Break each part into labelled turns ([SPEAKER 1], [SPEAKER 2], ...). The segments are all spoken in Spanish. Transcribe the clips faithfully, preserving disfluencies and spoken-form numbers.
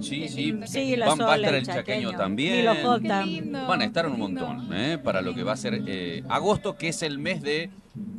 [SPEAKER 1] sí, sí.
[SPEAKER 2] Sí, la
[SPEAKER 1] Van, va a estar
[SPEAKER 2] Sola,
[SPEAKER 1] el chaqueño, también.
[SPEAKER 2] Milo J.
[SPEAKER 3] Qué lindo.
[SPEAKER 1] Van a estar un
[SPEAKER 3] Qué lindo.
[SPEAKER 1] montón, ¿eh? Para lo que va a ser eh, agosto, que es el mes de...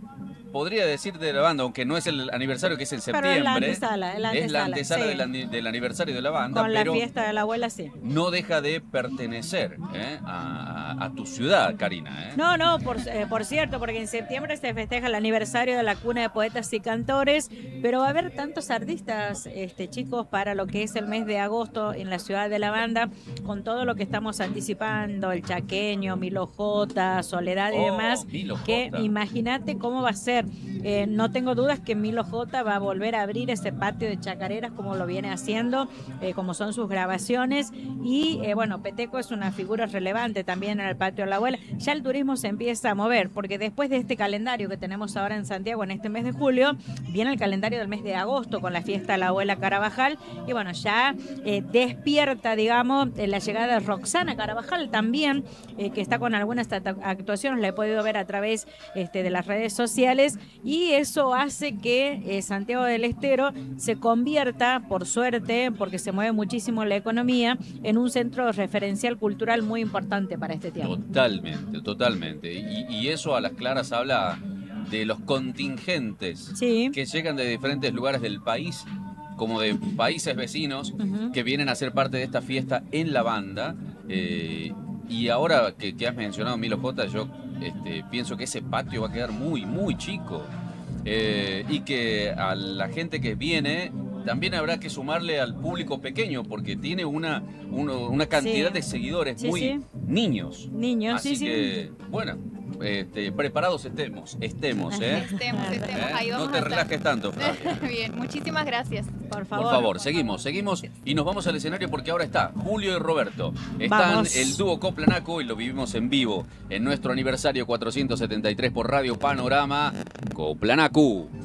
[SPEAKER 1] Podría decir de la banda, aunque no es el aniversario, que es en
[SPEAKER 2] Pero
[SPEAKER 1] septiembre.
[SPEAKER 2] es la antesala, es la
[SPEAKER 1] Es la
[SPEAKER 2] antesala,
[SPEAKER 1] antesala
[SPEAKER 2] sí.
[SPEAKER 1] del, ani- del aniversario de la banda,
[SPEAKER 2] Con la
[SPEAKER 1] pero
[SPEAKER 2] fiesta de la abuela, sí.
[SPEAKER 1] no deja de pertenecer ¿eh? a, a tu ciudad, Karina. ¿eh?
[SPEAKER 2] No, no, por, eh, por cierto, porque en septiembre se festeja el aniversario de la cuna de poetas y cantores, pero va a haber tantos artistas, este, chicos, para lo que es el mes de agosto en la ciudad de la banda, con todo lo que estamos anticipando, el chaqueño, Milo J, Soledad y
[SPEAKER 1] Oh,
[SPEAKER 2] demás,
[SPEAKER 1] Milo
[SPEAKER 2] que
[SPEAKER 1] J.
[SPEAKER 2] imagínate cómo va a ser. Eh, no tengo dudas que Milo J va a volver a abrir ese patio de chacareras como lo viene haciendo, eh, como son sus grabaciones, y eh, bueno, Peteco es una figura relevante también en el patio de la abuela. Ya el turismo se empieza a mover, porque después de este calendario que tenemos ahora en Santiago en este mes de julio, viene el calendario del mes de agosto con la fiesta de la abuela Carabajal, y bueno, ya eh, despierta, digamos, eh, la llegada de Roxana Carabajal también, eh, que está con algunas actuaciones, la he podido ver a través este, de las redes sociales, y eso hace que eh, Santiago del Estero se convierta, por suerte, porque se mueve muchísimo la economía, en un centro referencial cultural muy importante para este tiempo.
[SPEAKER 1] Totalmente, totalmente. Y, y eso a las claras habla de los contingentes
[SPEAKER 2] Sí.
[SPEAKER 1] que llegan de diferentes lugares del país, como de países vecinos,
[SPEAKER 2] Uh-huh.
[SPEAKER 1] que vienen a ser parte de esta fiesta en la banda. Eh, y ahora que, que has mencionado Milo J, yo este, pienso que ese patio va a quedar muy, muy chico. Eh, y que a la gente que viene también habrá que sumarle al público pequeño, porque tiene una, uno- una cantidad
[SPEAKER 2] Sí.
[SPEAKER 1] de seguidores
[SPEAKER 2] Sí,
[SPEAKER 1] muy
[SPEAKER 2] sí.
[SPEAKER 1] niños.
[SPEAKER 2] Niños,
[SPEAKER 1] Así
[SPEAKER 2] sí,
[SPEAKER 1] que, bueno, este, preparados estemos, estemos, ¿eh?
[SPEAKER 3] Estemos, estemos.
[SPEAKER 1] ¿Eh?
[SPEAKER 3] Ahí vamos
[SPEAKER 1] No te
[SPEAKER 3] a estar.
[SPEAKER 1] relajes tanto, Flavia.
[SPEAKER 3] Bien, muchísimas gracias.
[SPEAKER 2] Por favor.
[SPEAKER 1] Por favor, seguimos, seguimos y nos vamos al escenario porque ahora está Julio y Roberto. Están
[SPEAKER 2] Vamos.
[SPEAKER 1] el dúo Coplanaco y lo vivimos en vivo en nuestro aniversario cuatrocientos setenta y tres por Radio Panorama. Coplanaco.